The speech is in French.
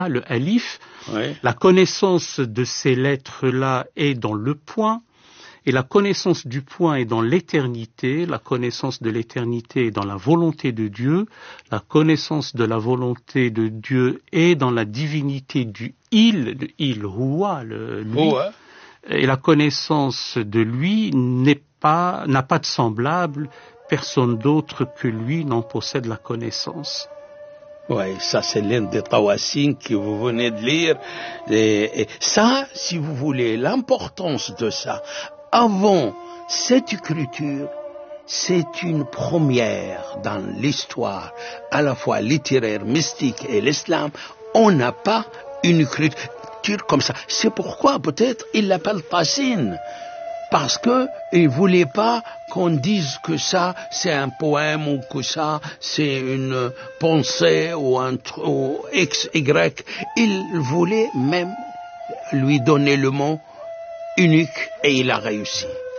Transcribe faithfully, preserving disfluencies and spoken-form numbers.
le alif. Oui. La connaissance de ces lettres-là est dans le point, et la connaissance du point est dans l'éternité, la connaissance de l'éternité est dans la volonté de Dieu, la connaissance de la volonté de Dieu est dans la divinité du il, le il, Huwa, le lui, Oh, hein. et la connaissance de lui n'est pas, n'a pas de semblable, personne d'autre que lui n'en possède la connaissance. Oui, ça c'est l'un des Tawassin que vous venez de lire. Et, et ça, si vous voulez, l'importance de ça, avant cette écriture, c'est une première dans l'histoire, à la fois littéraire, mystique et l'islam. On n'a pas une écriture comme ça. C'est pourquoi peut-être il l'appelle Tassin. Parce que il voulait pas qu'on dise que ça c'est un poème ou que ça c'est une pensée ou un ou X, Y. Il voulait même lui donner le mot unique et il a réussi.